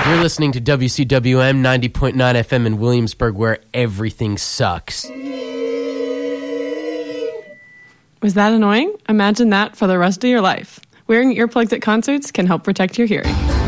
You're listening to WCWM 90.9 FM in Williamsburg, where everything sucks. Was that annoying? Imagine that for the rest of your life. Wearing earplugs at concerts can help protect your hearing.